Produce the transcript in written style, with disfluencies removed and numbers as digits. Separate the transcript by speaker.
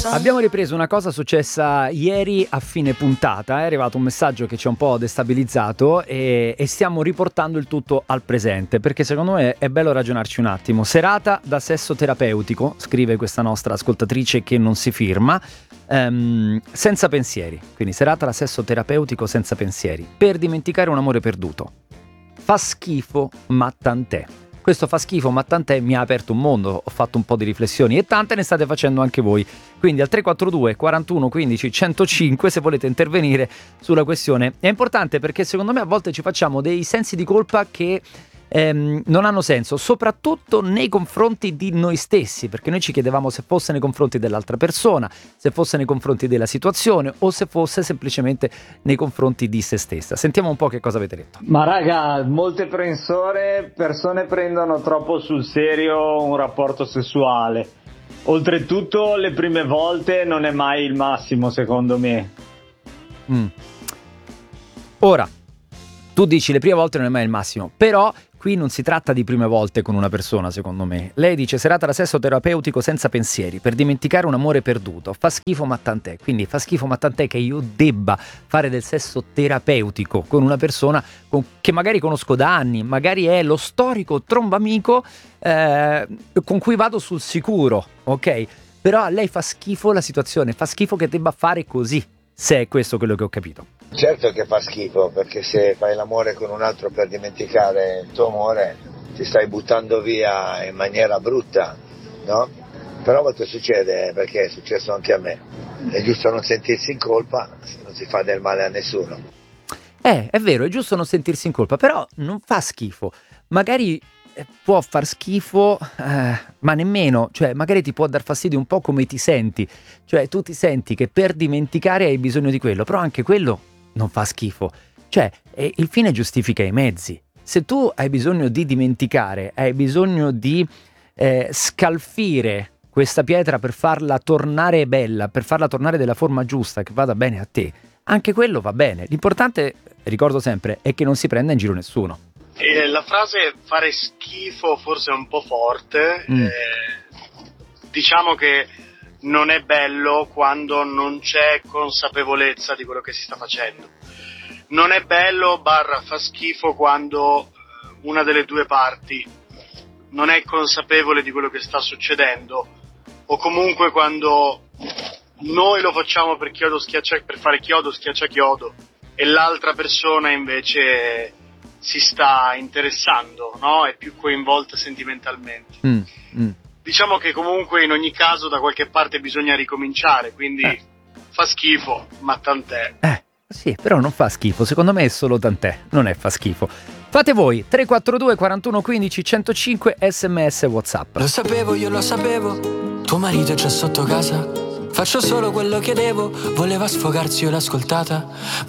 Speaker 1: Abbiamo ripreso una cosa successa ieri a fine puntata. È arrivato un messaggio che ci ha un po' destabilizzato e stiamo riportando il tutto al presente, perché secondo me è bello ragionarci un attimo. Serata da sesso terapeutico, scrive questa nostra ascoltatrice che non si firma, senza pensieri. Quindi serata da sesso terapeutico senza pensieri, per dimenticare un amore perduto. Fa schifo, ma tant'è. Questo fa schifo, ma tant'è, mi ha aperto un mondo, ho fatto un po' di riflessioni e tante ne state facendo anche voi. Quindi al 342 41 15 105 se volete intervenire sulla questione. È importante perché secondo me a volte ci facciamo dei sensi di colpa che non hanno senso, soprattutto nei confronti di noi stessi, perché noi ci chiedevamo se fosse nei confronti dell'altra persona, se fosse nei confronti della situazione o se fosse semplicemente nei confronti di se stessa. Sentiamo un po' che cosa avete detto.
Speaker 2: Ma raga, molte persone prendono troppo sul serio un rapporto sessuale. Oltretutto le prime volte non è mai il massimo, secondo me.
Speaker 1: Ora, tu dici le prime volte non è mai il massimo, però qui non si tratta di prime volte con una persona, secondo me. Lei dice serata da sesso terapeutico senza pensieri, per dimenticare un amore perduto. Fa schifo ma tant'è. Quindi fa schifo ma tant'è che io debba fare del sesso terapeutico con una persona che magari conosco da anni, magari è lo storico trombamico con cui vado sul sicuro, ok? Però a lei fa schifo la situazione, fa schifo che debba fare così, se è questo quello che ho capito.
Speaker 3: Certo che fa schifo, perché se fai l'amore con un altro per dimenticare il tuo amore ti stai buttando via in maniera brutta, no? Però a volte succede, perché è successo anche a me. È giusto non sentirsi in colpa, non si fa del male a nessuno.
Speaker 1: È vero, è giusto non sentirsi in colpa, però non fa schifo. Magari può far schifo, ma nemmeno, cioè magari ti può dar fastidio un po' come ti senti. Cioè tu ti senti che per dimenticare hai bisogno di quello, però anche quello non fa schifo. Cioè il fine giustifica i mezzi. Se tu hai bisogno di dimenticare, hai bisogno di scalfire questa pietra per farla tornare bella, per farla tornare della forma giusta, che vada bene a te, anche quello va bene. L'importante, ricordo sempre, è che non si prenda in giro nessuno.
Speaker 4: La frase fare schifo forse è un po' forte. Diciamo che non è bello quando non c'è consapevolezza di quello che si sta facendo. Non è bello fa schifo quando una delle due parti non è consapevole di quello che sta succedendo, o comunque quando noi lo facciamo per fare chiodo schiaccia chiodo e l'altra persona invece si sta interessando, no? È più coinvolta sentimentalmente. Diciamo che comunque in ogni caso da qualche parte bisogna ricominciare, quindi fa schifo, ma tant'è.
Speaker 1: Sì, però non fa schifo, secondo me è solo tant'è, non è fa schifo. Fate voi, 342 41 15 105 sms WhatsApp.
Speaker 5: Lo sapevo, io lo sapevo, tuo marito è già sotto casa. Faccio solo quello che devo, voleva sfogarsi, io l'ho ascoltata.